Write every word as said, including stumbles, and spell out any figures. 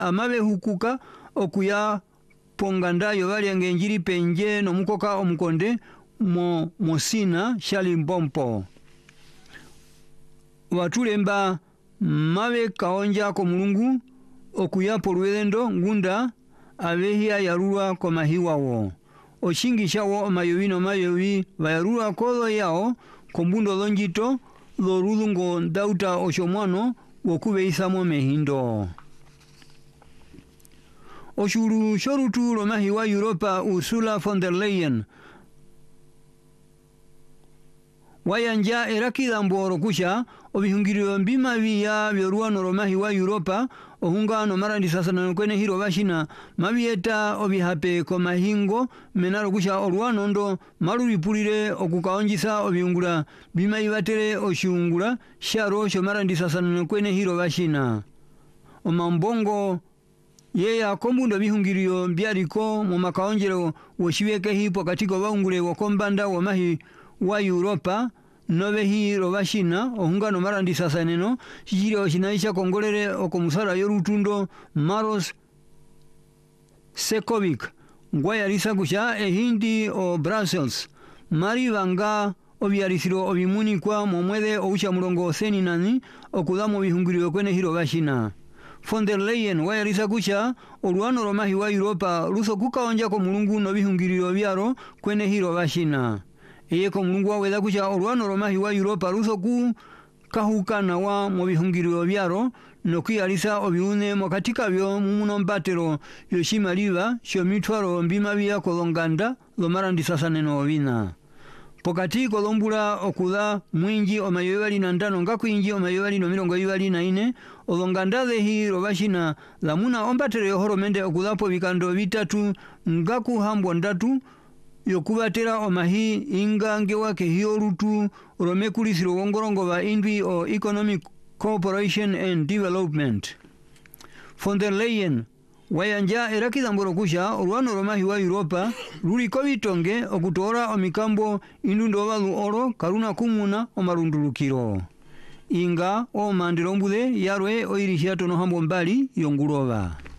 amabe hukuka okuya ponganda yobali angenjiri penje no mukoka omukonde mo mosina shali mbompo watulemba mabe kaonja ko mulungu okuya polwendo ngunda abehia yarua ko mahiwawo oshingisha wo mayowino mayowi bayarua kodo yao kombundo lonjito lorudungo dauta oshomwano wokube isamo mehindo oshuru shorutu lo mahiwa Europa Ursula von der Leyen wayanja erakida mboro kusha obihungiriro mbima biya byoruano lo mahiwa Europa ohungano marandi sasa na kwene hiro bashina mabieta obihape ko mahingo menaro kusha oruano ndo maruripulire okukaonjisa obiungura bima ibatere oshungura sharo sho marandi sasa na kwene hiro bashina omambongo yeya kombundo bihungiriro byariko mu makaonjero woshibeke hipo katiko baungure wokombanda wa mahi wa Europa nobe hiro bashina ohungano marandi sasa neno shijiro shinaisha kongolere okomusara yorutundo Maros Sekovic ngwaya lisa kusha ehindi o Brussels mari vanga obyarisiro obimuni kwa momwede oucha mulongo seni nani okudamo bihungiriro kwene hiro bashina von der Leyen waya lisa kusha oluano romahi wa Europa luso kukaonja ko mulungu no bihungiriro byaro kwene hiro bashina eye ko mulungu waweda kusha oluano romahi wa Europa luso ku kahukana wa mu bihungiriro byaro no kwiyalisa obiune mo katika byo mumuno mbatero yoshima liba sho mitwaro mbima bya kolonganda lo marandi sasa neno obina pokati kolombula okuda mwingi omayobali na ndano ngakwingi omayobali no mirongo ibali na ine olonganda dehi robashina lamuna ombatero yohoromende okudapo bikando bitatu ngaku hambo ndatu yokubatera omahi ingange wake hiyorutu romekulisiro wongorongo ba indwi o Economic Cooperation and Development von der Leyen wayanja erakida mborokusha uruano romahi wa Europa ruri kobitonge okutora omikambo indundo balu oro karuna kumuna omarundurukiro inga o mandirombude yarwe oirishiato no hambo mbali yonguroba